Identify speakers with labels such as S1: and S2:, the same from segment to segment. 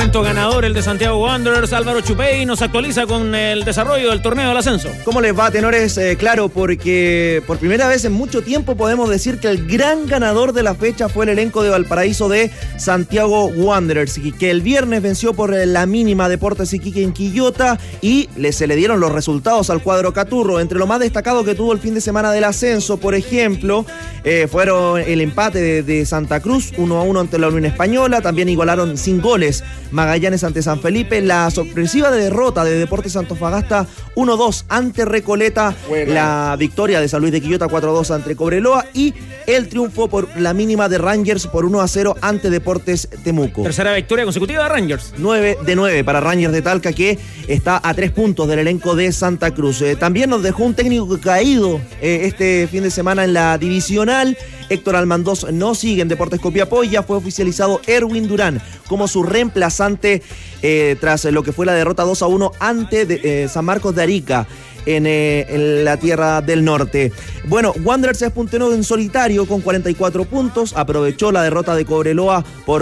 S1: momento ganador el de Santiago Wanderers. Álvaro Chupey nos actualiza con el desarrollo del torneo del ascenso.
S2: ¿Cómo les va, tenores? Claro, porque por primera vez en mucho tiempo podemos decir que el gran ganador de la fecha fue el elenco de Valparaíso de Santiago Wanderers, que el viernes venció por la mínima Deportes Iquique en Quillota y se le dieron los resultados al cuadro caturro. Entre lo más destacado que tuvo el fin de semana del ascenso, por ejemplo, fueron el empate de Santa Cruz 1-1 ante la Unión Española. También igualaron sin goles Magallanes ante San Felipe, la sorpresiva derrota de Deportes Antofagasta 1-2 ante Recoleta, la victoria de San Luis de Quillota 4-2 ante Cobreloa y el triunfo por la mínima de Rangers por 1-0 ante Deportes Temuco.
S1: Tercera victoria consecutiva de Rangers.
S2: 9-9 para Rangers de Talca, que está a 3 puntos del elenco de Santa Cruz. También nos dejó un técnico caído este fin de semana en la divisional. Héctor Almandoz no sigue en Deportes Copiapó y ya fue oficializado Erwin Durán como su reemplazante tras lo que fue la derrota 2-1 ante San Marcos de Arica en la Tierra del Norte. Bueno, Wanderers es puntero en solitario con 44 puntos, aprovechó la derrota de Cobreloa por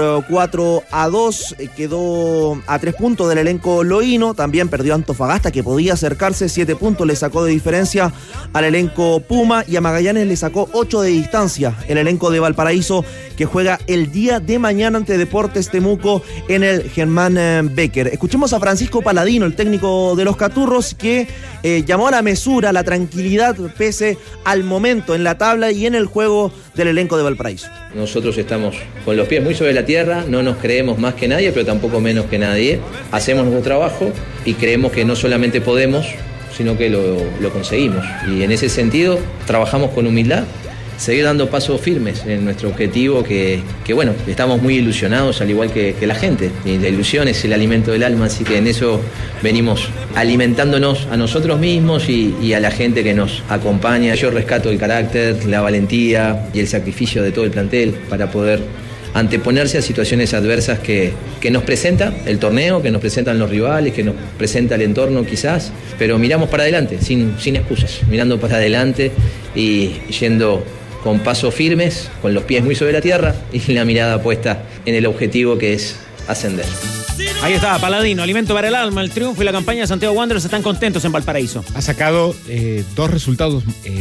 S2: 4-2, quedó a 3 puntos del elenco loíno. También perdió Antofagasta, que podía acercarse, 7 puntos le sacó de diferencia al elenco Puma, y a Magallanes le sacó 8 de distancia el elenco de Valparaíso, que juega el día de mañana ante Deportes Temuco en el Germán Becker. Escuchemos a Francisco Paladino, el técnico de los Caturros, que llamó a la mesura, a la tranquilidad pese al momento en la tabla y en el juego del elenco de Valparaíso.
S3: Nosotros estamos con los pies muy sobre la tierra, no nos creemos más que nadie, pero tampoco menos que nadie. Hacemos nuestro trabajo y creemos que no solamente podemos, sino que lo conseguimos. Y en ese sentido trabajamos con humildad, seguir dando pasos firmes en nuestro objetivo, que bueno, estamos muy ilusionados, al igual que la gente. Y la ilusión es el alimento del alma, así que en eso venimos alimentándonos a nosotros mismos y a la gente que nos acompaña. Yo rescato el carácter, la valentía y el sacrificio de todo el plantel para poder anteponerse a situaciones adversas que nos presenta el torneo, que nos presentan los rivales, que nos presenta el entorno quizás, pero miramos para adelante, sin excusas, mirando para adelante y yendo con pasos firmes, con los pies muy sobre la tierra y la mirada puesta en el objetivo, que es ascender.
S1: Ahí está, Paladino, alimento para el alma. El triunfo y la campaña de Santiago Wanderers están contentos en Valparaíso.
S4: Ha sacado 2 resultados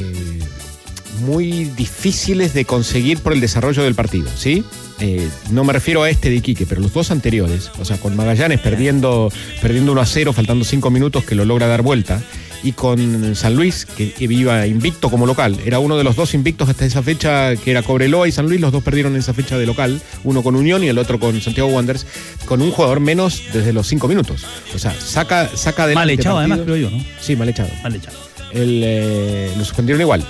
S4: muy difíciles de conseguir por el desarrollo del partido, ¿sí? No me refiero a este de Iquique, pero los 2 anteriores, o sea, con Magallanes perdiendo 1-0, faltando 5 minutos, que lo logra dar vuelta, y con San Luis, que iba invicto como local. Era uno de los 2 invictos hasta esa fecha, que era Cobreloa y San Luis. Los 2 perdieron en esa fecha de local, uno con Unión y el otro con Santiago Wanderers, con un jugador menos desde los 5 minutos. O sea, saca adelante.
S5: Mal echado, además, creo yo, ¿no?
S4: Sí, mal echado.
S5: Mal echado.
S4: Lo suspendieron igual.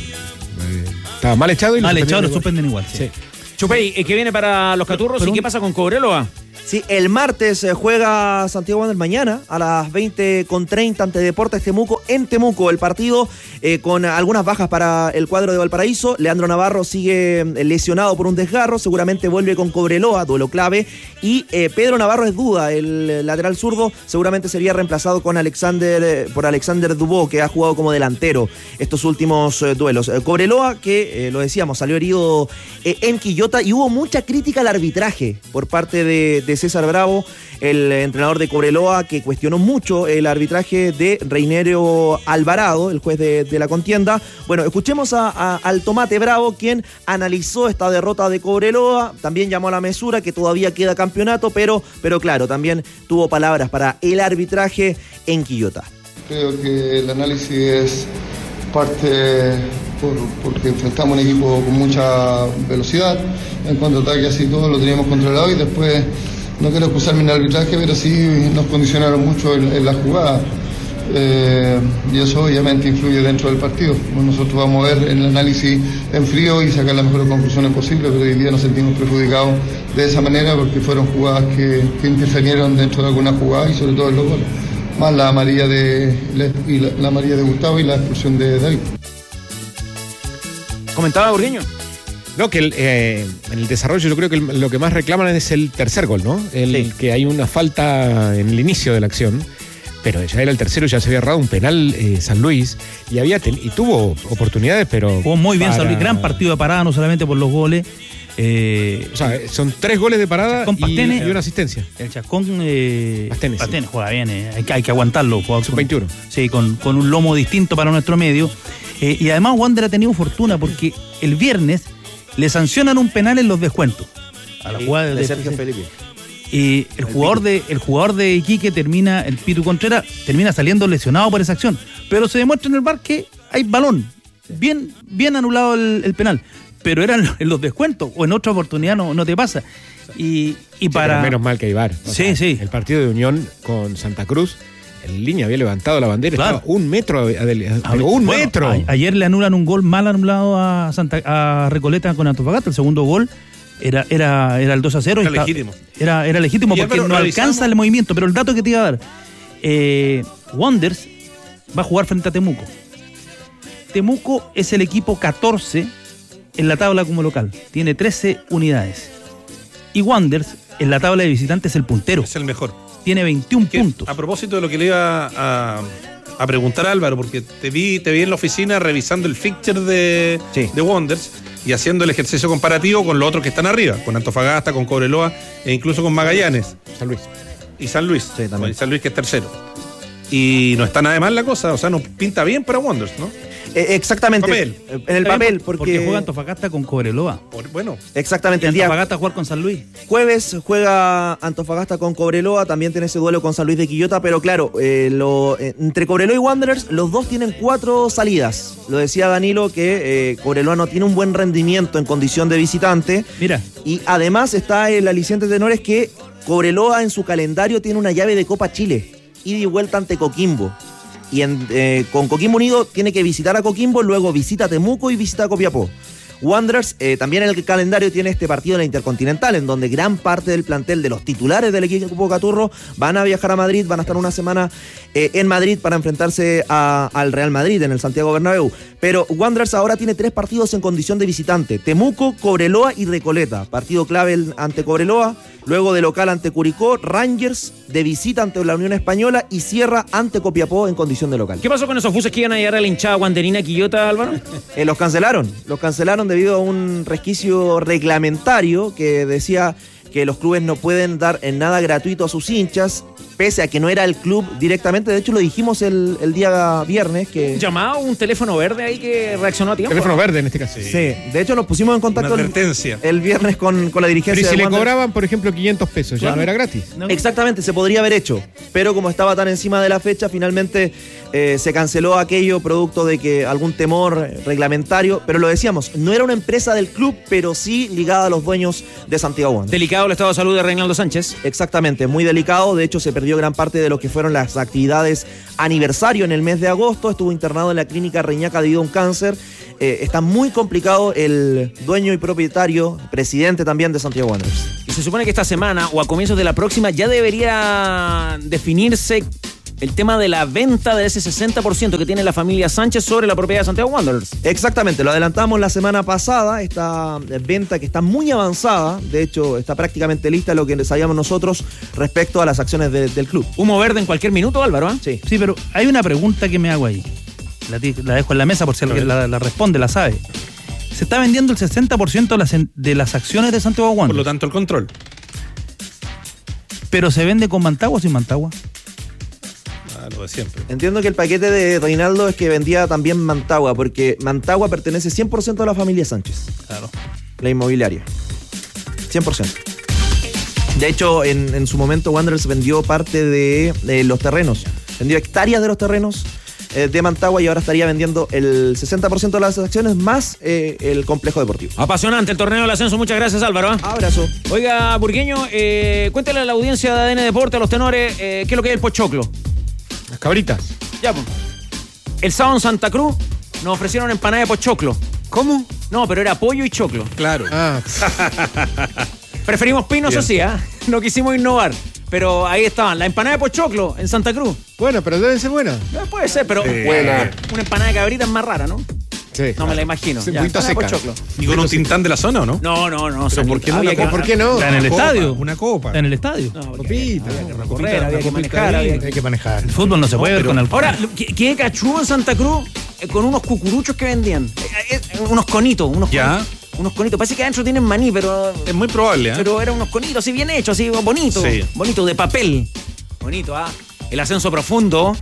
S4: Estaba mal echado y
S5: lo suspenden igual. Sí.
S1: Chupey, que viene para los Caturros. ¿Y qué pasa con Cobreloa?
S2: Sí, el martes juega Santiago Wanderers mañana a las 20:30 ante Deportes Temuco en Temuco. El partido con algunas bajas para el cuadro de Valparaíso. Leandro Navarro sigue lesionado por un desgarro, seguramente vuelve con Cobreloa, duelo clave. Y Pedro Navarro es duda, el lateral zurdo seguramente sería reemplazado por Alexander Dubó, que ha jugado como delantero estos últimos duelos. Cobreloa, que lo decíamos, salió herido en Quillota, y hubo mucha crítica al arbitraje por parte de César Bravo, el entrenador de Cobreloa, que cuestionó mucho el arbitraje de Reinerio Alvarado, el juez de la contienda. Bueno, escuchemos al Tomate Bravo, quien analizó esta derrota de Cobreloa. También llamó a la mesura, que todavía queda campeonato, pero claro, también tuvo palabras para el arbitraje en Quillota.
S6: Creo que el análisis es parte porque enfrentamos un equipo con mucha velocidad, en cuanto a ataque así todo lo teníamos controlado, y después no quiero excusarme en el arbitraje, pero sí nos condicionaron mucho en la jugada, y eso obviamente influye dentro del partido. Nosotros vamos a ver el análisis en frío y sacar las mejores conclusiones posibles, pero hoy día nos sentimos perjudicados de esa manera porque fueron jugadas que interferieron dentro de algunas jugadas, y sobre todo en los goles, más la amarilla la amarilla de Gustavo y la expulsión de David.
S1: ¿Comentaba Burgueño?
S4: No, que en el desarrollo yo creo que lo que más reclaman es el tercer gol, ¿no? Sí. Que hay una falta en el inicio de la acción, pero ya era el tercero, ya se había errado un penal San Luis, y tuvo oportunidades, pero...
S5: Jugó muy bien San Luis, gran partido de parada, no solamente por los goles,
S4: O sea, son 3 goles de parada y una asistencia.
S5: El Chascón
S4: Pastene
S5: juega bien, hay que aguantarlo.
S4: Sub-21.
S5: Sí, con un lomo distinto para nuestro medio. Y además Wander ha tenido fortuna porque el viernes le sancionan un penal en los descuentos. A la jugada
S2: de Sergio Felipe.
S5: Y el jugador de Iquique el Pitu Contreras, termina saliendo lesionado por esa acción. Pero se demuestra en el VAR que hay balón. Bien anulado el penal. Pero eran en los descuentos, o en otra oportunidad no te pasa. Y para.
S4: Menos mal que hay VAR.
S5: Sí.
S4: El partido de Unión con Santa Cruz, el línea había levantado la bandera,
S5: claro.
S4: Estaba un metro. Metro.
S5: Ayer le anulan un gol mal anulado a Recoleta con Antofagasta. El segundo gol era el 2-0.
S7: Era legítimo.
S5: Era legítimo porque no alcanza el movimiento. Pero el dato que te iba a dar: Wanderers va a jugar frente a Temuco. Temuco es el equipo 14 en la tabla como local. Tiene 13 unidades. Y Wanderers en la tabla de visitantes es el puntero.
S7: Es el mejor.
S5: Tiene 21 puntos.
S7: A propósito de lo que le iba a preguntar a Álvaro, porque te vi en la oficina revisando el fixture de Wanderers y haciendo el ejercicio comparativo con los otros que están arriba, con Antofagasta, con Cobreloa e incluso con Magallanes.
S4: San Luis.
S7: Y San Luis.
S2: Sí, también.
S7: Y San Luis que es tercero. Y no está nada de mal la cosa, o sea, nos pinta bien para Wanderers, ¿no?
S2: Exactamente. En el papel, porque
S5: juega Antofagasta con Cobreloa.
S7: Bueno.
S2: Exactamente.
S5: El día Antofagasta jugar con San Luis.
S2: Jueves juega Antofagasta con Cobreloa, también tiene ese duelo con San Luis de Quillota, pero claro, entre Cobreloa y Wanderers, los dos tienen 4 salidas. Lo decía Danilo que Cobreloa no tiene un buen rendimiento en condición de visitante.
S5: Mira.
S2: Y además está el aliciente de tenor es que Cobreloa en su calendario tiene una llave de Copa Chile, ida y vuelta ante Coquimbo. Y con Coquimbo Unido tiene que visitar a Coquimbo, luego visita a Temuco y visita a Copiapó. Wanderers también en el calendario tiene este partido en la Intercontinental, en donde gran parte del plantel de los titulares del equipo Caturro van a viajar a Madrid, van a estar una semana en Madrid para enfrentarse al Real Madrid en el Santiago Bernabéu. Pero Wanderers ahora tiene 3 partidos en condición de visitante: Temuco, Cobreloa y Recoleta. Partido clave ante Cobreloa, luego de local ante Curicó, Rangers de visita ante la Unión Española y cierra ante Copiapó en condición de local.
S1: ¿Qué pasó con esos buses que iban a llegar a la hinchada wanderina Quillota, Álvaro?
S2: Los cancelaron debido a un resquicio reglamentario que decía que los clubes no pueden dar en nada gratuito a sus hinchas, pese a que no era el club directamente. De hecho, lo dijimos el día viernes. Que
S1: ¿llamado un teléfono verde ahí que reaccionó a tiempo?
S4: Teléfono verde en este caso.
S2: Sí, de hecho nos pusimos en contacto el viernes con la dirigencia.
S4: Pero si le
S2: Wanderers
S4: cobraban, por ejemplo, 500 pesos, ya no era gratis.
S2: No. Exactamente, se podría haber hecho, pero como estaba tan encima de la fecha, finalmente se canceló aquello producto de que algún temor reglamentario, pero lo decíamos, no era una empresa del club, pero sí ligada a los dueños de Santiago Wanderers.
S1: Delicado el estado de salud de Reinaldo Sánchez.
S2: Exactamente, muy delicado. De hecho, se perdió gran parte de lo que fueron las actividades aniversario en el mes de agosto. Estuvo internado en la clínica Reñaca debido a un cáncer. Está muy complicado el dueño y propietario, presidente también de Santiago Wanderers.
S1: Y se supone que esta semana o a comienzos de la próxima ya debería definirse el tema de la venta de ese 60% que tiene la familia Sánchez sobre la propiedad de Santiago Wanderers.
S2: Exactamente, lo adelantamos la semana pasada, esta venta que está muy avanzada, de hecho está prácticamente lista lo que sabíamos nosotros respecto a las acciones del club.
S1: Humo verde en cualquier minuto, Álvaro, ¿eh?
S5: Sí, pero hay una pregunta que me hago ahí. La dejo en la mesa por si alguien la responde, la sabe. Se está vendiendo el 60% de las acciones de Santiago Wanderers.
S7: Por lo tanto, el control.
S5: ¿Pero se vende con Mantagua o sin Mantagua?
S7: Lo de siempre.
S2: Entiendo que el paquete de Reinaldo es que vendía también Mantagua, porque Mantagua pertenece 100% a la familia Sánchez.
S5: Claro.
S2: La inmobiliaria. 100%. De hecho, en su momento Wanderers vendió parte de los terrenos. Vendió hectáreas de los terrenos de Mantagua y ahora estaría vendiendo el 60% de las acciones más el complejo deportivo.
S1: Apasionante el torneo del ascenso. Muchas gracias, Álvaro.
S2: Abrazo.
S1: Oiga, Burgueño, cuéntale a la audiencia de ADN Deporte, a los tenores, ¿qué es lo que es el pochoclo?
S4: Las cabritas.
S1: Ya, pues. El sábado en Santa Cruz nos ofrecieron empanada de pochoclo.
S4: ¿Cómo?
S1: No, pero era pollo y choclo.
S7: Claro.
S1: Preferimos pino, eso sí, no quisimos innovar. Pero ahí estaban, la empanada de pochoclo en Santa Cruz.
S4: Bueno, pero deben ser buenas.
S1: Puede ser, pero
S2: buena.
S1: Una empanada de cabrita es más rara, ¿no?
S4: Sí.
S1: No me la imagino.
S4: Sí, un
S1: Ya,
S4: poquito
S1: empanada de
S4: seca.
S1: pochoclo.
S7: ¿Y con un tintán de la zona o no?
S1: No.
S7: ¿Pero por qué no?
S4: ¿Por qué no?
S5: Está en el estadio.
S7: Una copa.
S5: Está en el estadio.
S1: No, porque
S4: Copita.
S1: había que recorrer, había que manejar.
S7: ahí.
S1: Había que...
S4: Hay que manejar.
S5: El fútbol no se puede ver con el...
S1: Ahora, ¿qué cachudo en Santa Cruz con unos cucuruchos que vendían? Unos conitos, unos conitos. Parece que adentro tienen maní, pero...
S7: Es muy probable, ¿eh?
S1: Pero eran unos conitos así bien hechos, así bonitos.
S7: Sí.
S1: Bonito, de papel. Bonito, ¿ah? El ascenso profundo.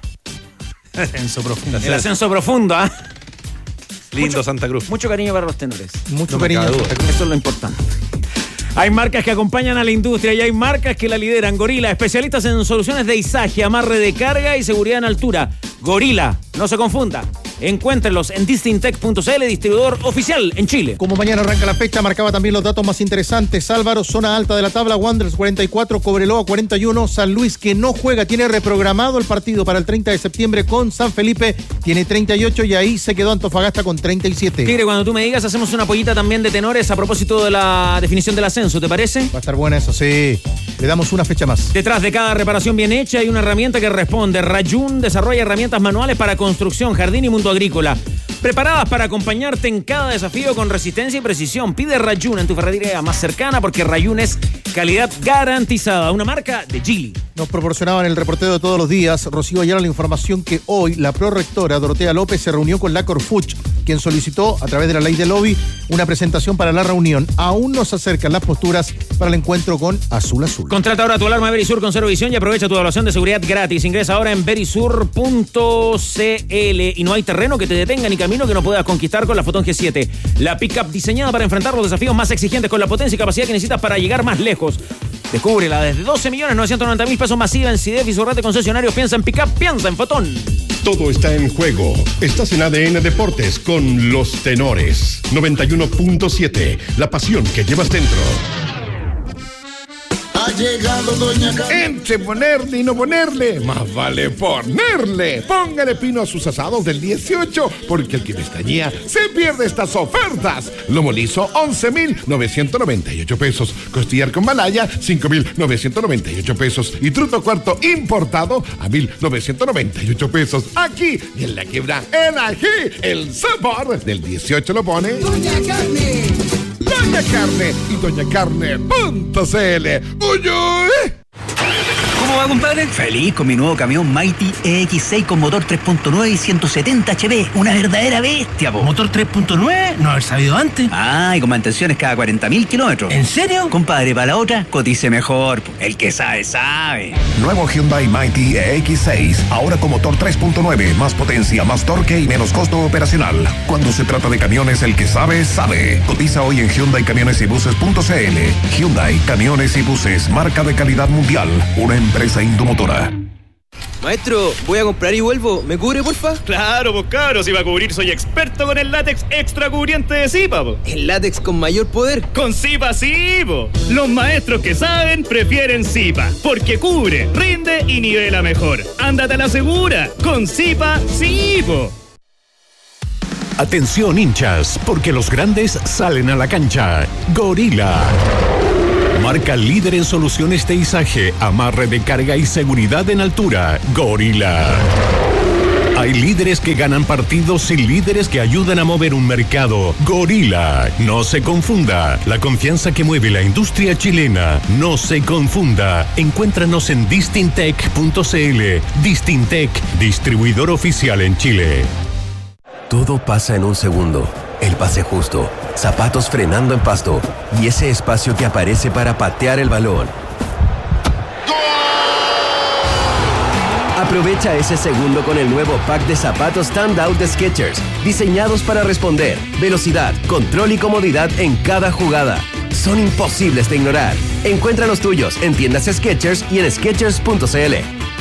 S1: El ascenso profundo, ¿ah?
S7: Lindo Santa Cruz.
S1: Mucho cariño para los tenores.
S2: Mucho
S7: No me
S2: cariño.
S7: cabe duda.
S1: Eso es lo importante. Hay marcas que acompañan a la industria y hay marcas que la lideran. Gorila, especialistas en soluciones de izaje, amarre de carga y seguridad en altura. Gorila, no se confunda. Encuéntrenlos en distintec.cl, distribuidor oficial en Chile.
S8: Como mañana arranca la fecha, marcaba también los datos más interesantes. Álvaro, zona alta de la tabla, Wanderers 44, Cobreloa 41, San Luis que no juega, tiene reprogramado el partido para el 30 de septiembre con San Felipe, tiene 38 y ahí se quedó Antofagasta con 37.
S1: Tigre, cuando tú me digas, hacemos una pollita también de tenores a propósito de la definición del ascenso, ¿te parece?
S8: Va a estar buena eso, sí. Le damos una fecha más.
S1: Detrás de cada reparación bien hecha hay una herramienta que responde. Rayun desarrolla herramientas manuales para construcción, jardín y mundo agrícola. Preparadas para acompañarte en cada desafío con resistencia y precisión. Pide Rayun en tu ferretería más cercana porque Rayun es calidad garantizada. Una marca de Geely.
S8: Nos proporcionaban el reportero de todos los días, Rocío Ayala, la información que hoy la prorectora Dorotea López se reunió con la Corfuch, quien solicitó a través de la ley de lobby una presentación para la reunión. Aún no se acercan las posturas para el encuentro con Azul Azul.
S1: Contrata ahora tu alarma Verisur con Cero Visión y aprovecha tu evaluación de seguridad gratis. Ingresa ahora en verisur.cl y no hay terreno que te detenga ni camino que no puedas conquistar con la Fotón G7. La pickup diseñada para enfrentar los desafíos más exigentes con la potencia y capacidad que necesitas para llegar más lejos. Descúbrela desde 12.990.000 pesos masiva en CIDEF y su red de concesionarios. Piensa en pickup, piensa en Fotón.
S9: Todo está en juego. Estás en ADN Deportes con los tenores. 91.7. La pasión que llevas dentro.
S10: Ha llegado Doña Carmen.
S11: Entre ponerle y no ponerle, más vale ponerle. Póngale pino a sus asados del 18, porque el que pestañea se pierde estas ofertas. Lomo liso, 11.998 pesos. Costillar con malaya, 5.998 pesos. Y truto cuarto importado a 1.998 pesos. Aquí y en la quiebra, en ají, el sabor del 18 lo pone
S10: Doña Carmen.
S11: Doña Carne y doñacarne.cl. ¡Uy, uy!
S12: ¿Cómo va, compadre? Feliz con mi nuevo camión Mighty EX6 con motor 3.9 y 170 HP. Una verdadera bestia, po.
S13: ¿Motor 3.9? No haber sabido antes.
S12: Ah, y con mantenciones cada 40.000 kilómetros.
S13: ¿En serio?
S12: Compadre, para la otra, cotice mejor, po. El que sabe, sabe.
S14: Nuevo Hyundai Mighty EX6. Ahora con motor 3.9. Más potencia, más torque y menos costo operacional. Cuando se trata de camiones, el que sabe, sabe. Cotiza hoy en HyundaiCamionesYbuses.cl. Hyundai Camiones y Buses. Marca de calidad mundial. Una empresa Indomotora.
S15: Maestro, voy a comprar y vuelvo. ¿Me cubre, porfa?
S16: Claro, pues cabros, si va a cubrir soy experto con el látex extra cubriente de Zipa, po.
S15: ¿El látex con mayor poder?
S16: Con Zipa sí, po. Los maestros que saben prefieren Zipa, porque cubre, rinde y nivela mejor. Ándate a la segura, con Zipa sí, po.
S17: Atención, hinchas, porque los grandes salen a la cancha. Gorila. Marca líder en soluciones de izaje, amarre de carga y seguridad en altura. Gorila. Hay líderes que ganan partidos y líderes que ayudan a mover un mercado. Gorila. No se confunda. La confianza que mueve la industria chilena. No se confunda. Encuéntranos en distintec.cl. Distintec, distribuidor oficial en Chile.
S18: Todo pasa en un segundo. El pase justo, zapatos frenando en pasto y ese espacio que aparece para patear el balón. Aprovecha ese segundo con el nuevo pack de zapatos Standout de Skechers, diseñados para responder, velocidad, control y comodidad en cada jugada. Son imposibles de ignorar. Encuentra los tuyos en tiendas Skechers y en Skechers.cl.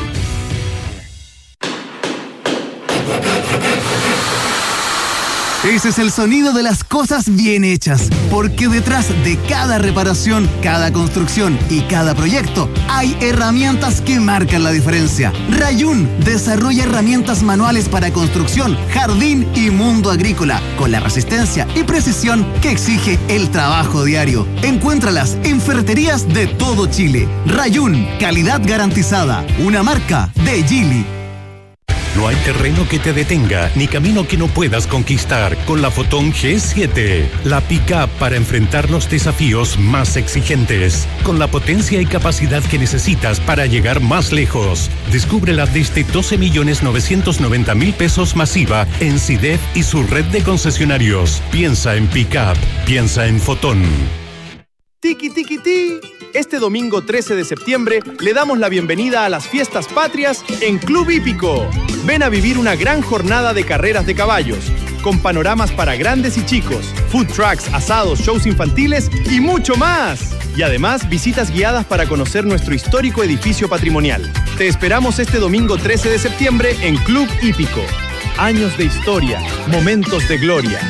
S19: Ese es el sonido de las cosas bien hechas, porque detrás de cada reparación, cada construcción y cada proyecto hay herramientas que marcan la diferencia. Rayun desarrolla herramientas manuales para construcción, jardín y mundo agrícola, con la resistencia y precisión que exige el trabajo diario. Encuéntralas en ferreterías de todo Chile. Rayun, calidad garantizada, una marca de Geely.
S17: No hay terreno que te detenga, ni camino que no puedas conquistar con la Fotón G7. La pick-up para enfrentar los desafíos más exigentes, con la potencia y capacidad que necesitas para llegar más lejos. Descúbrela desde 12.990.000 pesos masiva en CIDEF y su red de concesionarios. Piensa en pick-up, piensa en Fotón.
S20: Tiki Tiki Ti. Este domingo 13 de septiembre le damos la bienvenida a las fiestas patrias en Club Hípico. Ven a vivir una gran jornada de carreras de caballos, con panoramas para grandes y chicos, food trucks, asados, shows infantiles y mucho más. Y además visitas guiadas para conocer nuestro histórico edificio patrimonial. Te esperamos este domingo 13 de septiembre en Club Hípico. Años de historia, momentos de gloria.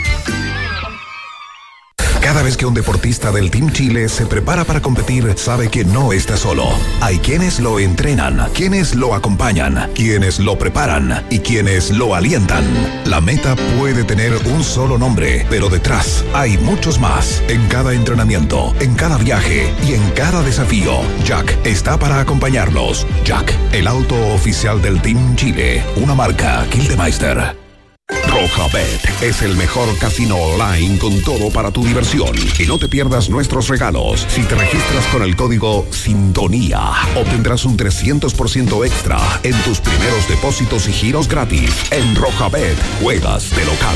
S14: Cada vez que un deportista del Team Chile se prepara para competir, sabe que no está solo. Hay quienes lo entrenan, quienes lo acompañan, quienes lo preparan y quienes lo alientan. La meta puede tener un solo nombre, pero detrás hay muchos más. En cada entrenamiento, en cada viaje y en cada desafío, Jack está para acompañarlos. Jack, el auto oficial del Team Chile, una marca Gildemeister. Rojabet es el mejor casino online con todo para tu diversión. Y no te pierdas nuestros regalos. Si te registras con el código SINTONÍA, obtendrás un 300% extra en tus primeros depósitos y giros gratis. En Rojabet, juegas de local.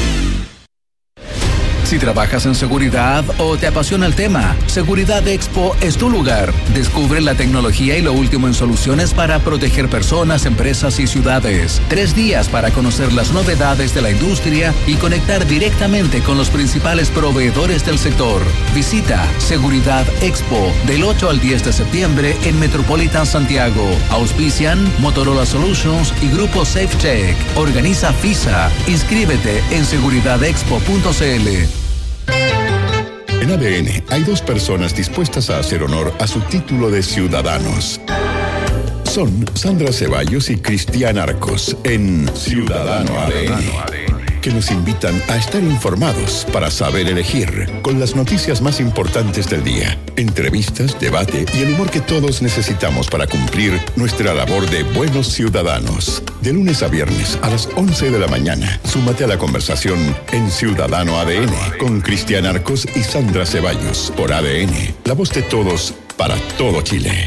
S21: Si trabajas en seguridad o te apasiona el tema, Seguridad Expo es tu lugar. Descubre la tecnología y lo último en soluciones para proteger personas, empresas y ciudades. 3 días para conocer las novedades de la industria y conectar directamente con los principales proveedores del sector. Visita Seguridad Expo del 8 al 10 de septiembre en Metropolitan Santiago. Auspician Motorola Solutions y Grupo SafeCheck. Organiza FISA. Inscríbete en seguridadexpo.cl.
S22: En ADN hay 2 personas dispuestas a hacer honor a su título de ciudadanos. Son Sandra Ceballos y Cristian Arcos en Ciudadano ADN, que nos invitan a estar informados para saber elegir, con las noticias más importantes del día, entrevistas, debate y el humor que todos necesitamos para cumplir nuestra labor de buenos ciudadanos. De lunes a viernes a las 11 de la mañana, súmate a la conversación en Ciudadano ADN con Cristian Arcos y Sandra Ceballos por ADN, la voz de todos para todo Chile.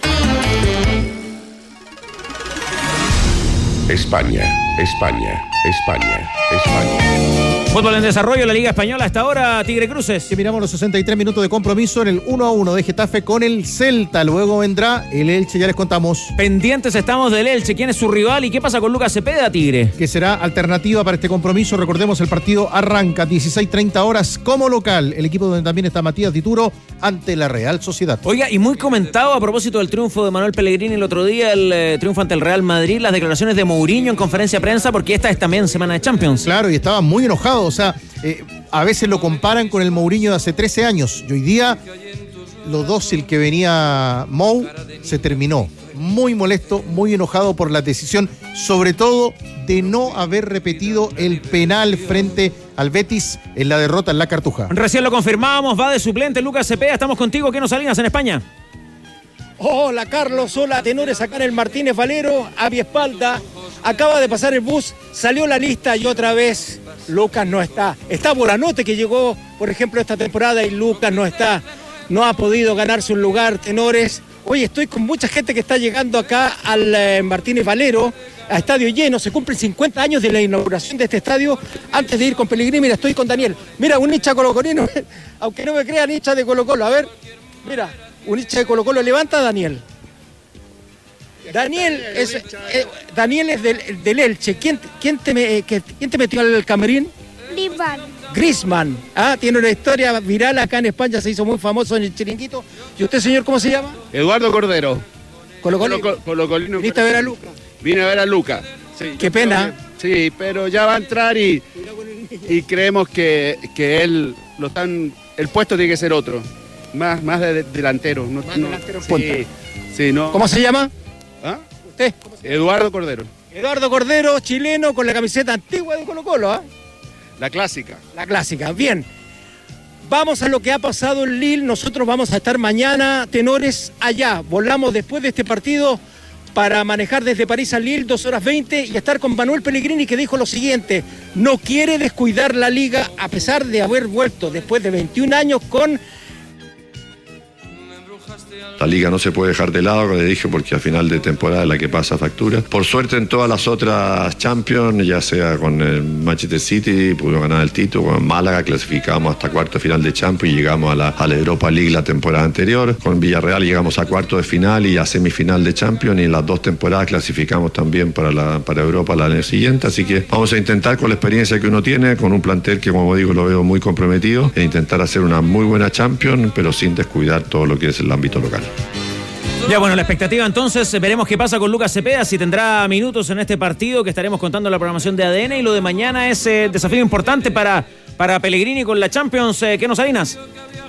S9: España, España, España, España.
S1: Fútbol en desarrollo, la Liga Española hasta ahora, Tigre Cruces.
S8: Que miramos los 63 minutos de compromiso en el 1-1 de Getafe con el Celta. Luego vendrá el Elche, ya les contamos.
S1: Pendientes estamos del Elche. ¿Quién es su rival y qué pasa con Lucas Cepeda, Tigre?
S8: Que será alternativa para este compromiso. Recordemos, el partido arranca 16:30 horas como local. El equipo donde también está Matías Dituro ante la Real Sociedad.
S1: Oiga, y muy comentado a propósito del triunfo de Manuel Pellegrini el otro día, el triunfo ante el Real Madrid, las declaraciones de Mourinho en conferencia de prensa, porque esta es también semana de Champions.
S8: Claro, y estaba muy enojado. O sea, a veces lo comparan con el Mourinho de hace 13 años. Y hoy día, lo dócil que venía Mou se terminó. Muy molesto, muy enojado por la decisión, sobre todo de no haber repetido el penal frente al Betis en la derrota en la Cartuja.
S1: Recién lo confirmamos, va de suplente Lucas Cepeda. Estamos contigo, ¿qué nos Salinas en España?
S23: Hola Carlos, hola tenores acá en el Martínez Valero, a mi espalda. Acaba de pasar el bus, salió la lista y otra vez Lucas no está. Está Boranote, que llegó, por ejemplo, esta temporada y Lucas no está. No ha podido ganarse un lugar, tenores. Oye, estoy con mucha gente que está llegando acá al Martínez Valero, a estadio lleno. Se cumplen 50 años de la inauguración de este estadio. Antes de ir con Pellegrini, mira, estoy con Daniel. Mira, un hincha colocolino, aunque no me crean, hincha de Colo-Colo. A ver, mira, un hincha de Colo-Colo. Levanta, Daniel. Daniel es del Elche. ¿Quién te metió al camerín? Griezmann. Tiene una historia viral acá en España, se hizo muy famoso en el Chiringuito. ¿Y usted, señor, cómo se llama?
S24: Eduardo Cordero.
S23: Colo-Colino. ¿Viniste a ver a Lucas?
S24: Vine a ver a Lucas. Sí,
S23: qué pena.
S24: Sí, pero ya va a entrar y creemos que él el puesto tiene que ser otro. Más de delantero.
S23: Delantero.
S24: Sí, no.
S23: ¿Cómo se llama? ¿Usted?
S24: Eduardo Cordero.
S23: Eduardo Cordero, chileno, con la camiseta antigua de Colo-Colo,
S24: La clásica.
S23: La clásica, bien. Vamos a lo que ha pasado en Lille. Nosotros vamos a estar mañana, tenores, allá. Volamos después de este partido para manejar desde París a Lille 2 horas 20 y estar con Manuel Pellegrini, que dijo lo siguiente: no quiere descuidar la liga a pesar de haber vuelto después de 21 años con...
S3: La liga no se puede dejar de lado, como le dije, porque al final de temporada es la que pasa factura. Por suerte en todas las otras Champions, ya sea con el Manchester City, pudimos ganar el título, con Málaga clasificamos hasta cuarto de final de Champions y llegamos a la Europa League la temporada anterior. Con Villarreal llegamos a cuarto de final y a semifinal de Champions, y en las 2 temporadas clasificamos también para Europa el año siguiente. Así que vamos a intentar, con la experiencia que uno tiene, con un plantel que, como digo, lo veo muy comprometido, e intentar hacer una muy buena Champions, pero sin descuidar todo lo que es el ámbito local.
S1: Ya, bueno, la expectativa entonces, veremos qué pasa con Lucas Cepeda, si tendrá minutos en este partido que estaremos contando en la programación de ADN, y lo de mañana es desafío importante para Pellegrini con la Champions. ¿Qué nos adivinas?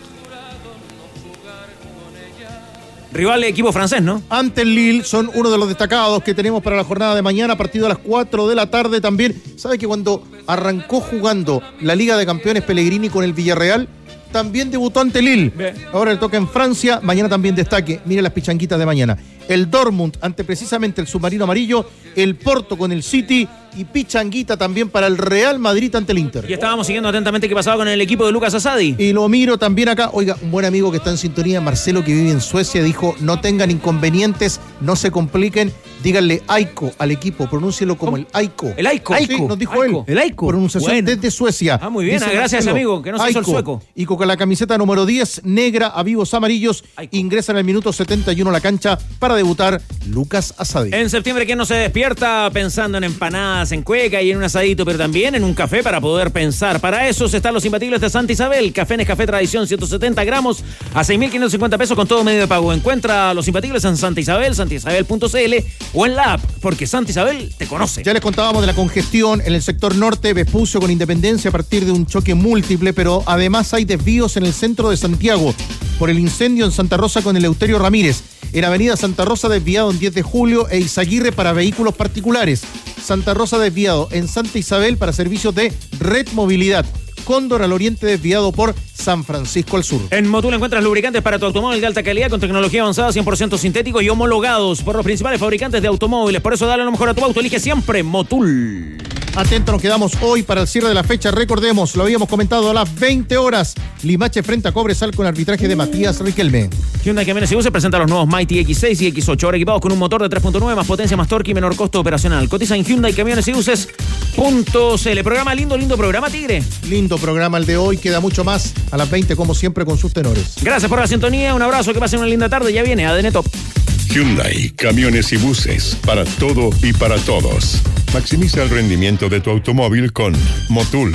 S1: Rival equipo francés, ¿no?
S8: Ante el Lille, son uno de los destacados que tenemos para la jornada de mañana, partido a las 4 de la tarde también. ¿Sabe que cuando arrancó jugando la Liga de Campeones Pellegrini con el Villarreal, también debutó ante Lille? Ahora le toca en Francia, mañana también destaque. Mire las pichanguitas de mañana. El Dortmund ante precisamente el submarino amarillo, el Porto con el City, y pichanguita también para el Real Madrid ante el Inter.
S1: Y estábamos siguiendo atentamente qué pasaba con el equipo de Lucas Asadi.
S8: Y lo miro también acá. Oiga, un buen amigo que está en sintonía, Marcelo, que vive en Suecia, dijo: no tengan inconvenientes, no se compliquen, díganle Aiko al equipo, pronúncielo como el Aiko.
S1: El Aiko.
S8: Sí, nos dijo él.
S1: El Aiko.
S8: Pronunciación desde Suecia.
S1: Muy bien,
S8: dice
S1: gracias
S8: Marcelo,
S1: amigo, que no se hizo el sueco.
S8: Y con la camiseta número 10, negra, a vivos amarillos, ingresa en el minuto 71 a la cancha para debutar Lucas Asadi.
S1: En septiembre, ¿quién no se despierta pensando en empanadas, en cueca y en un asadito, pero también en un café para poder pensar? Para eso están los imbatibles de Santa Isabel. Café Nescafé Tradición, 170 gramos a 6.550 pesos con todo medio de pago. Encuentra los imbatibles en Santa Isabel, santaisabel.cl o en la app, porque Santa Isabel te conoce.
S8: Ya les contábamos de la congestión en el sector norte, Vespucio con Independencia a partir de un choque múltiple, pero además hay desvíos en el centro de Santiago por el incendio en Santa Rosa con Eleuterio Ramírez. En Avenida Santa Rosa desviado en 10 de julio e Izaguirre para vehículos particulares. Santa Rosa desviado en Santa Isabel para servicios de Red Movilidad. Cóndor al oriente desviado por San Francisco al sur.
S1: En Motul encuentras lubricantes para tu automóvil de alta calidad con tecnología avanzada, 100% sintéticos y homologados por los principales fabricantes de automóviles. Por eso dale lo mejor a tu auto, elige siempre Motul.
S8: Atento, nos quedamos hoy para el cierre de la fecha. Recordemos, lo habíamos comentado, a las 20 horas. Limache frente a Cobresal con arbitraje de Matías Riquelme.
S1: Hyundai Camiones y Buses presenta los nuevos Mighty X6 y X8, ahora equipados con un motor de 3.9, más potencia, más torque y menor costo operacional. Cotiza en Hyundai Camiones y Buses.cl. Programa lindo programa, Tigre.
S8: Lindo programa el de hoy, queda mucho más a las 20, como siempre, con sus tenores.
S1: Gracias por la sintonía, un abrazo, que pasen una linda tarde. Ya viene ADN Top.
S22: Hyundai, camiones y buses, para todo y para todos. Maximiza el rendimiento de tu automóvil con Motul.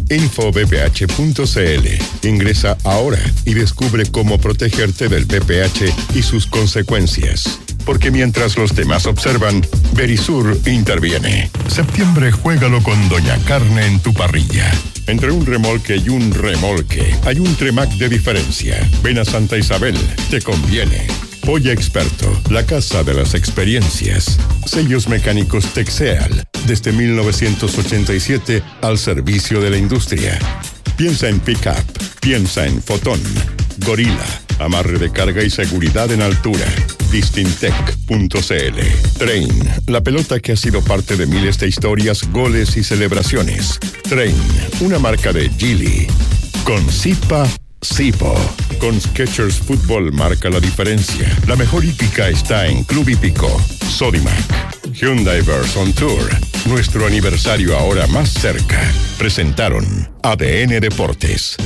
S22: Infobph.cl. Ingresa ahora y descubre cómo protegerte del BPH y sus consecuencias. Porque mientras los demás observan, Verisur interviene. Septiembre, juégalo con Doña Carne en tu parrilla. Entre un remolque y un remolque, hay un Tremac de diferencia. Ven a Santa Isabel, te conviene. Polla Experto, la casa de las experiencias. Sellos mecánicos Texeal, desde 1987 al servicio de la industria. Piensa en Pickup, piensa en Fotón. Gorila, amarre de carga y seguridad en altura. Distintec.cl. Train, la pelota que ha sido parte de miles de historias, goles y celebraciones. Train, una marca de Geely. Con Zipa, Zipo. Con Skechers Fútbol marca la diferencia. La mejor hípica está en Club Hípico. Sodimac. Hyundai Verse on Tour. Nuestro aniversario ahora más cerca. Presentaron ADN Deportes.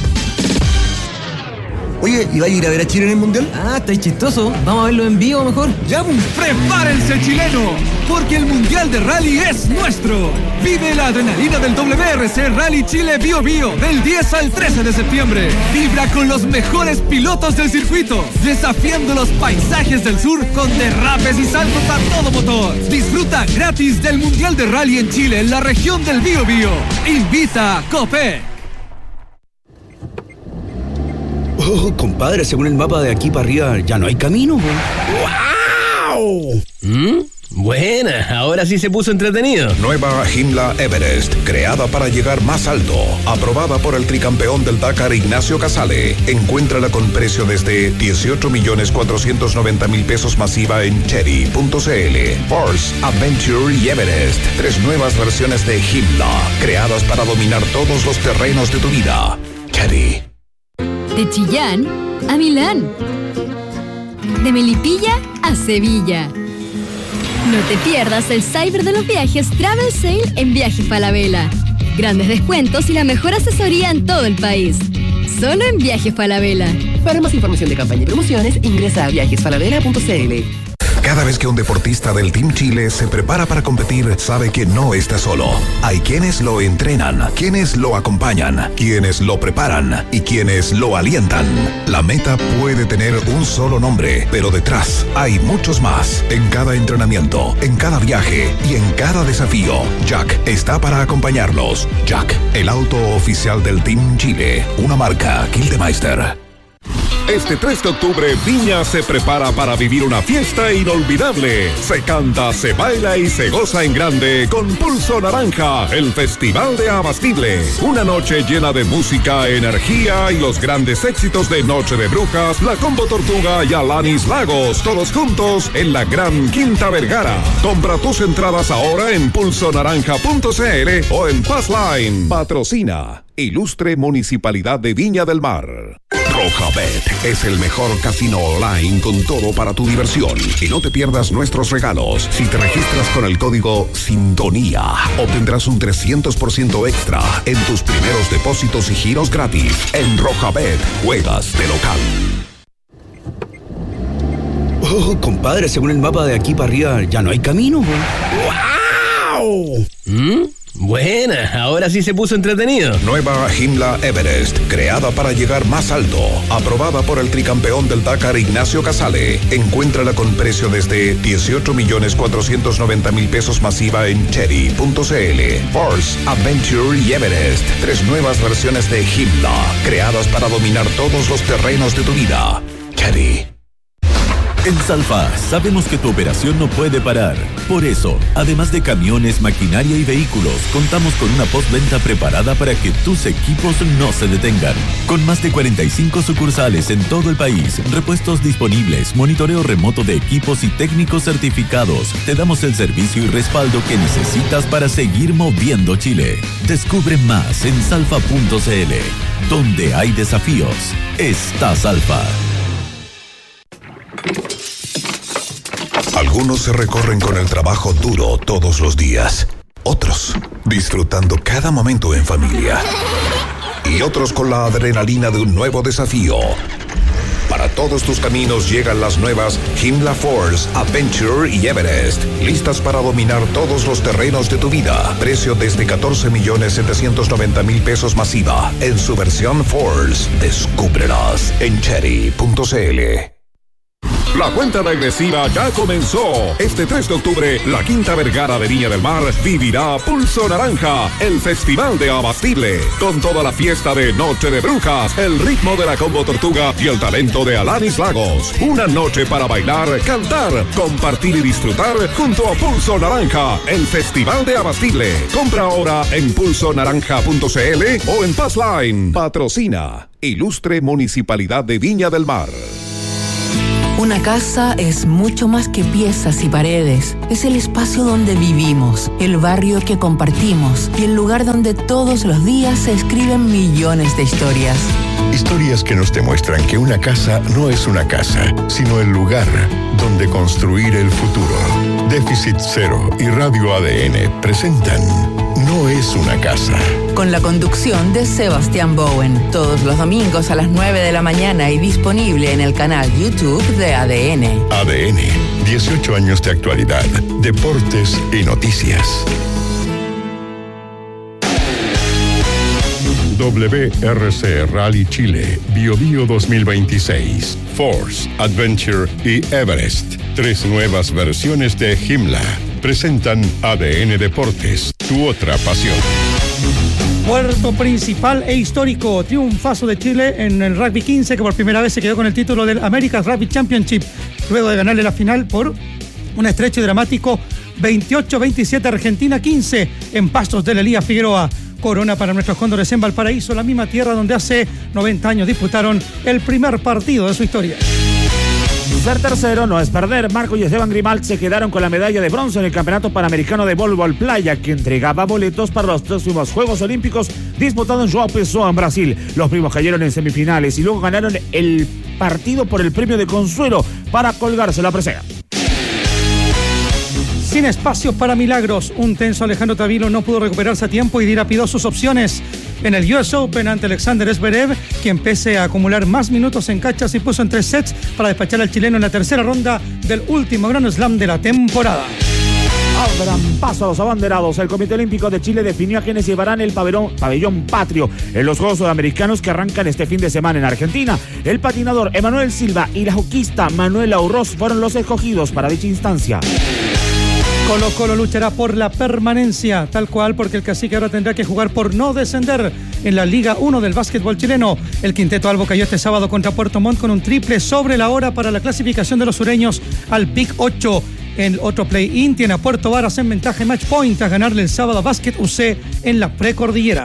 S4: Oye, ¿y va a ir a ver a Chile en el Mundial?
S15: Ah, está chistoso. Vamos a verlo en vivo mejor.
S4: ¡Ya, pues!
S3: ¡Prepárense, chileno! Porque el Mundial de Rally es nuestro. Vive la adrenalina del WRC Rally Chile Bio Bio del 10 al 13 de septiembre. Vibra con los mejores pilotos del circuito, desafiando los paisajes del sur con derrapes y saltos a todo motor. Disfruta gratis del Mundial de Rally en Chile en la región del Bio Bio. Invita Copec.
S4: Oh, compadre, según el mapa de aquí para arriba ya no hay camino.
S11: ¡Wow!
S2: ¡Wow!
S15: Buena, ahora sí se puso entretenido.
S14: Nueva Himla Everest, creada para llegar más alto. Aprobada por el tricampeón del Dakar Ignacio Casale. Encuéntrala con precio desde 18.490.000 pesos masiva en Cherry.cl. Force, Adventure y Everest. 3 nuevas versiones de Himla, creadas para dominar todos los terrenos de tu vida. Cherry.
S5: De Chillán a Milán. De Melipilla a Sevilla. No te pierdas el Cyber de los Viajes Travel Sale en Viajes Falabella. Grandes descuentos y la mejor asesoría en todo el país. Solo en Viajes Falabella.
S6: Para más información de campaña y promociones, ingresa a viajesfalabella.cl.
S14: Cada vez que un deportista del Team Chile se prepara para competir, sabe que no está solo. Hay quienes lo entrenan, quienes lo acompañan, quienes lo preparan y quienes lo alientan. La meta puede tener un solo nombre, pero detrás hay muchos más. En cada entrenamiento, en cada viaje y en cada desafío, Jack está para acompañarlos. Jack, el auto oficial del Team Chile, una marca Gildemeister.
S17: Este 3 de octubre, Viña se prepara para vivir una fiesta inolvidable. Se canta, se baila y se goza en grande con Pulso Naranja, el Festival de Abastible. Una noche llena de música, energía y los grandes éxitos de Noche de Brujas, La Combo Tortuga y Alanis Lagos, todos juntos en la Gran Quinta Vergara. Compra tus entradas ahora en pulsonaranja.cl o en Passline. Patrocina Ilustre Municipalidad de Viña del Mar. Rojabet es el mejor casino online con todo para tu diversión. Y no te pierdas nuestros regalos. Si te registras con el código SINTONÍA, obtendrás un 300% extra en tus primeros depósitos y giros gratis. En Rojabet, juegas de local.
S12: Oh, compadre, según el mapa de aquí para arriba ya no hay camino.
S2: ¡Wow!
S15: Buena, ahora sí se puso entretenido.
S14: Nueva Himla Everest, creada para llegar más alto. Aprobada por el tricampeón del Dakar Ignacio Casale. Encuéntrala con precio desde 18.490.000 pesos masiva en Cherry.cl. Force, Adventure y Everest. 3 nuevas versiones de Himla, creadas para dominar todos los terrenos de tu vida. Cherry.
S7: En Salfa sabemos que tu operación no puede parar. Por eso, además de camiones, maquinaria y vehículos, contamos con una postventa preparada para que tus equipos no se detengan. Con más de 45 sucursales en todo el país, repuestos disponibles, monitoreo remoto de equipos y técnicos certificados, te damos el servicio y respaldo que necesitas para seguir moviendo Chile. Descubre más en salfa.cl. Donde hay desafíos, está Salfa.
S14: Algunos se recorren con el trabajo duro todos los días. Otros disfrutando cada momento en familia. Y otros con la adrenalina de un nuevo desafío. Para todos tus caminos llegan las nuevas Himla Force, Adventure y Everest. Listas para dominar todos los terrenos de tu vida. Precio desde 14.790.000 pesos masiva. En su versión Force. Descúbrelas en Cherry.cl.
S17: La cuenta regresiva ya comenzó. Este 3 de octubre, la Quinta Vergara de Viña del Mar vivirá Pulso Naranja, el Festival de Abastible. Con toda la fiesta de Noche de Brujas, el ritmo de la Combo Tortuga y el talento de Alanis Lagos. Una noche para bailar, cantar, compartir y disfrutar junto a Pulso Naranja, el Festival de Abastible. Compra ahora en pulsonaranja.cl o en Passline. Patrocina Ilustre Municipalidad de Viña del Mar.
S25: Una casa es mucho más que piezas y paredes. Es el espacio donde vivimos, el barrio que compartimos y el lugar donde todos los días se escriben millones de historias.
S22: Historias que nos demuestran que una casa no es una casa, sino el lugar donde construir el futuro. Déficit Cero y Radio ADN presentan No es una casa.
S25: Con la conducción de Sebastián Bowen, todos los domingos a las 9 de la mañana y disponible en el canal YouTube de ADN.
S22: ADN, 18 años de actualidad, deportes y noticias. WRC Rally Chile, BioBio 2026, Force, Adventure y Everest. 3 nuevas versiones de Himla. Presentan ADN Deportes, tu otra pasión.
S26: Puerto principal e histórico, triunfazo de Chile en el Rugby 15, que por primera vez se quedó con el título del America's Rugby Championship, luego de ganarle la final por un estrecho y dramático 28-27 Argentina 15 en Pastos de la Elías Figueroa. Corona para nuestros cóndores en Valparaíso, la misma tierra donde hace 90 años disputaron el primer partido de su historia.
S10: Ser tercero no es perder. Marco y Esteban Grimalt se quedaron con la medalla de bronce en el Campeonato Panamericano de Voleibol Playa, que entregaba boletos para los próximos Juegos Olímpicos disputados en João Pessoa, en Brasil. Los primos cayeron en semifinales y luego ganaron el partido por el premio de consuelo para colgarse la presea.
S26: Sin espacio para milagros, un tenso Alejandro Tavilo no pudo recuperarse a tiempo y dilapidó sus opciones en el US Open ante Alexander Zverev, quien pese a acumular más minutos en cancha se puso en 3 sets para despachar al chileno en la tercera ronda del último Grand Slam de la temporada.
S10: Abran paso a los abanderados. El Comité Olímpico de Chile definió a quienes llevarán el pabellón patrio en los Juegos Sudamericanos que arrancan este fin de semana en Argentina. El patinador Emanuel Silva y la hoquista Manuela Urroz fueron los escogidos para dicha instancia.
S26: Colo-Colo luchará por la permanencia, tal cual, porque el cacique ahora tendrá que jugar por no descender en la Liga 1 del básquetbol chileno. El quinteto albo cayó este sábado contra Puerto Montt con un triple sobre la hora para la clasificación de los sureños al Big 8. El otro play-in tiene a Puerto Varas en ventaja en match point tras ganarle el sábado a Básquet UC en la precordillera.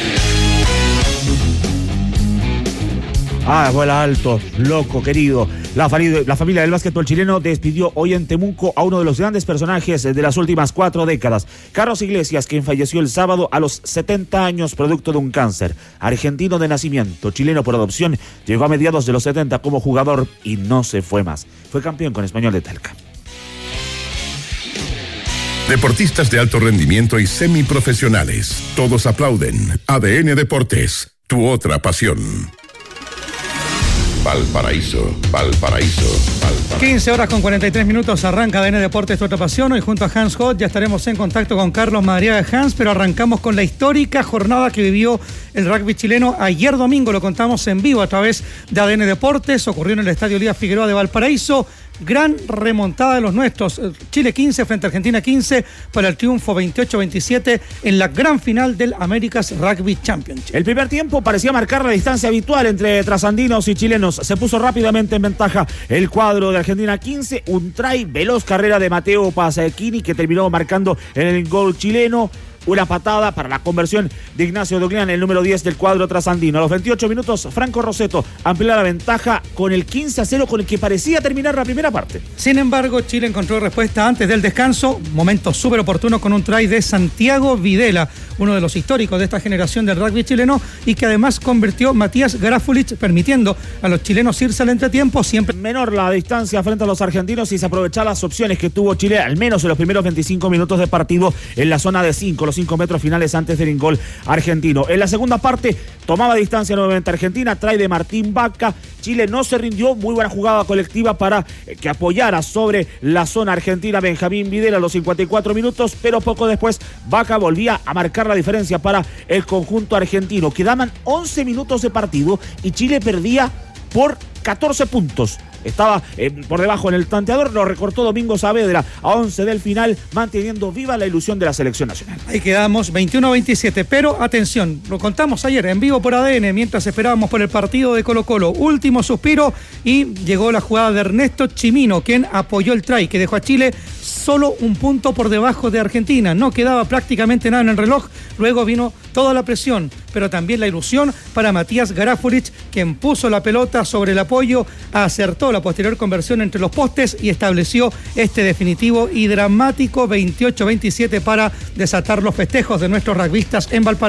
S10: Vuela alto, loco, querido. La familia del básquetbol chileno despidió hoy en Temuco a uno de los grandes personajes de las últimas 4 décadas. Carlos Iglesias, quien falleció el sábado a los 70 años producto de un cáncer. Argentino de nacimiento, chileno por adopción, llegó a mediados de los 70 como jugador y no se fue más. Fue campeón con Español de Talca.
S22: Deportistas de alto rendimiento y semiprofesionales. Todos aplauden. ADN Deportes, tu otra pasión. Valparaíso, Valparaíso, Valparaíso.
S26: 15 horas con 43 minutos arranca ADN Deportes, tu otra pasión. Hoy junto a Hans Hot ya estaremos en contacto con Carlos Madariaga de Hans, pero arrancamos con la histórica jornada que vivió el rugby chileno ayer domingo. Lo contamos en vivo a través de ADN Deportes. Ocurrió en el Estadio Elías Figueroa de Valparaíso. Gran remontada de los nuestros. Chile 15 frente a Argentina 15 para el triunfo 28-27 en la gran final del America's Rugby Championship.
S10: El primer tiempo parecía marcar la distancia habitual entre trasandinos y chilenos. Se puso rápidamente en ventaja el cuadro de Argentina 15. Un try, veloz carrera de Mateo Pasechini que terminó marcando en el gol chileno. Una patada para la conversión de Ignacio Doglian, el número 10 del cuadro trasandino. A los 28 minutos, Franco Roseto amplió la ventaja con el 15-0 con el que parecía terminar la primera parte.
S26: Sin embargo, Chile encontró respuesta antes del descanso. Momento súper oportuno con un try de Santiago Videla, uno de los históricos de esta generación del rugby chileno y que además convirtió Matías Grafulich, permitiendo a los chilenos irse al entretiempo. Siempre
S10: menor la distancia frente a los argentinos y se aprovecharon las opciones que tuvo Chile, al menos en los primeros 25 minutos de partido en la zona de 5, los 5 metros finales antes del gol argentino. En la segunda parte tomaba distancia nuevamente Argentina, try de Martín Vaca. Chile no se rindió, muy buena jugada colectiva para que apoyara sobre la zona argentina Benjamín Videla a los 54 minutos, pero poco después Vaca volvía a marcar la diferencia para el conjunto argentino. Quedaban 11 minutos de partido y Chile perdía por 14 puntos. Estaba por debajo en el tanteador, lo recortó Domingo Saavedra a 11 del final, manteniendo viva la ilusión de la selección nacional.
S26: Ahí quedamos 21-27, pero atención, lo contamos ayer en vivo por ADN, mientras esperábamos por el partido de Colo-Colo. Último suspiro y llegó la jugada de Ernesto Chimino, quien apoyó el try, que dejó a Chile solo un punto por debajo de Argentina. No quedaba prácticamente nada en el reloj, luego vino toda la presión, pero también la ilusión para Matías Grafulich, quien puso la pelota sobre el apoyo, acertó la posterior conversión entre los postes y estableció este definitivo y dramático 28-27 para desatar los festejos de nuestros rugbyistas en Valparaíso.